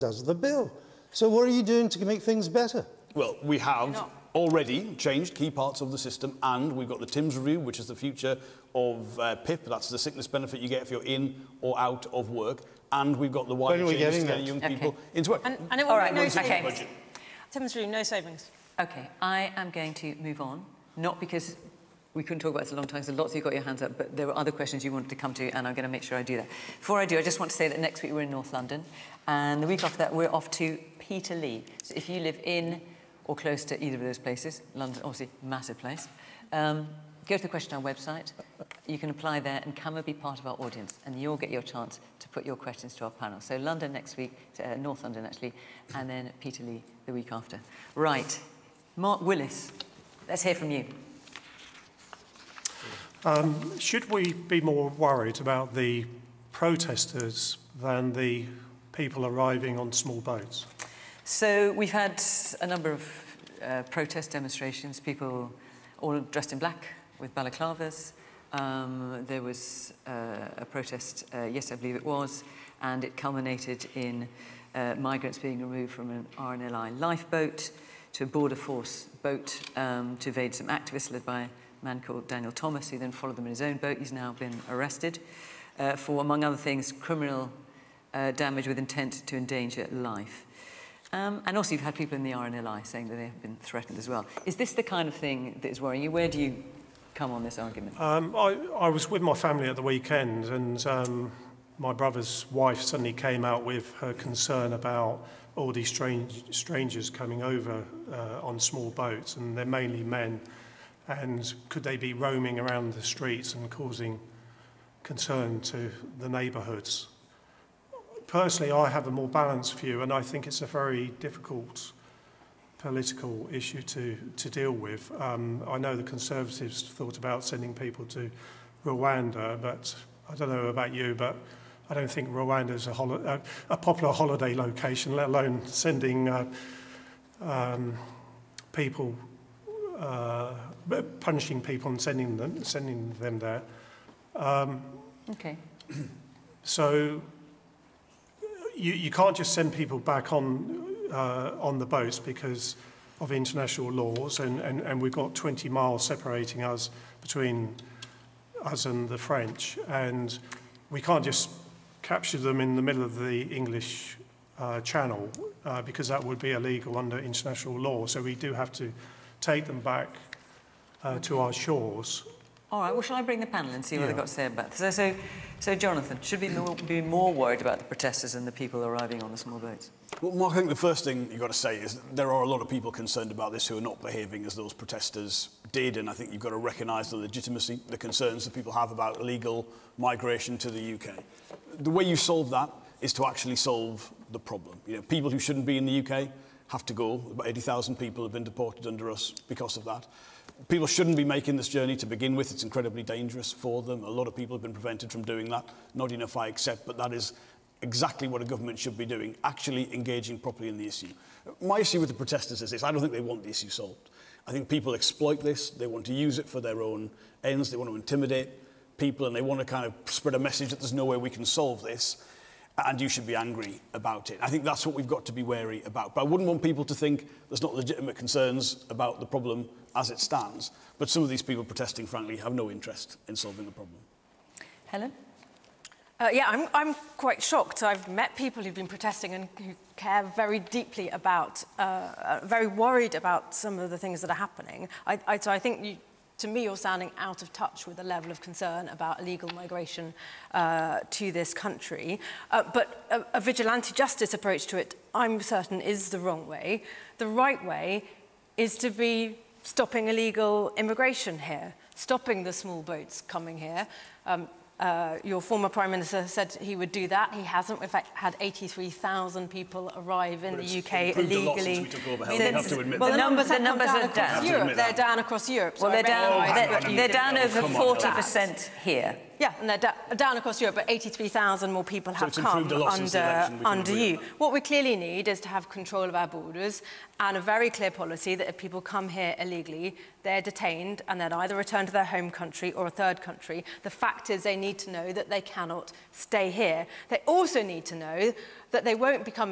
does the bill. So what are you doing to make things better? Well, we have already changed key parts of the system, and we've got the TIMS review, which is the future of PIP. That's the sickness benefit you get if you're in or out of work. And we've got the wider changes to get young people into work. And it will be no savings. TIMS review, no savings. OK, I am going to move on, not because we couldn't talk about this a long time, so lots of you got your hands up, but there were other questions you wanted to come to, and I'm going to make sure I do that. Before I do, I just want to say that next week we're in North London, and the week after that we're off to Peterlee. So if you live in or close to either of those places, London, obviously, massive place, go to the Question Hour website. You can apply there and come and be part of our audience, and you'll get your chance to put your questions to our panel. So London next week, North London actually, and then Peterlee the week after. Right, Mark Willis, let's hear from you. Should we be more worried about the protesters than the people arriving on small boats? So we've had a number of protest demonstrations, people all dressed in black with balaclavas. There was a protest, yes, I believe it was, and it culminated in migrants being removed from an RNLI lifeboat to a border force boat to evade some activists led by a man called Daniel Thomas, who then followed them in his own boat. He's now been arrested for, among other things, criminal damage with intent to endanger life. And also you've had people in the RNLI saying that they have been threatened as well. Is this the kind of thing that is worrying you? Where do you come on this argument? I was with my family at the weekend, and my brother's wife suddenly came out with her concern about all these strangers coming over on small boats, and they're mainly men. And could they be roaming around the streets and causing concern to the neighbourhoods? Personally, I have a more balanced view, and I think it's a very difficult political issue to deal with. I know the Conservatives thought about sending people to Rwanda, but I don't know about you, but I don't think Rwanda is a popular holiday location, let alone sending people, punishing people and sending them there. Okay. So you can't just send people back on the boats because of international laws, and we've got 20 miles separating us between us and the French, and we can't just capture them in the middle of the English Channel because that would be illegal under international law. So we do have to take them back to our shores. All right, well, shall I bring the panel and see what they've got to say about this? So Jonathan, should we be more worried about the protesters and the people arriving on the small boats? Well, Mark, I think the first thing you've got to say is there are a lot of people concerned about this who are not behaving as those protesters did, and I think you've got to recognise the legitimacy, the concerns that people have about illegal migration to the UK. The way you solve that is to actually solve the problem. You know, people who shouldn't be in the UK have to go. About 80,000 people have been deported under us because of that. People shouldn't be making this journey to begin with. It's incredibly dangerous for them. A lot of people have been prevented from doing that. Not enough, I accept, but that is exactly what a government should be doing, actually engaging properly in the issue. My issue with the protesters is this. I don't think they want the issue solved. I think people exploit this. They want to use it for their own ends. They want to intimidate people, and they want to kind of spread a message that there's no way we can solve this, and you should be angry about it. I think that's what we've got to be wary about. But I wouldn't want people to think there's not legitimate concerns about the problem as it stands. But some of these people protesting, frankly, have no interest in solving the problem. Helen? Yeah, I'm quite shocked. I've met people who've been protesting and who care very deeply about, very worried about some of the things that are happening. So I think to me, you're sounding out of touch with the level of concern about illegal migration to this country. But a vigilante justice approach to it, I'm certain, is the wrong way. The right way is to be stopping illegal immigration here, stopping the small boats coming here. Your former Prime Minister said he would do that. He hasn't. In fact, had 83,000 people arrive in the UK illegally. Well, the numbers are down. Europe. They're down across Europe. Well, they're down over 40% here. Yeah, and they're down across Europe, but 83,000 more people have come under you. What we clearly need is to have control of our borders and a very clear policy that if people come here illegally, they're detained and then either returned to their home country or a third country. The fact is they need to know that they cannot stay here. They also need to know that they won't become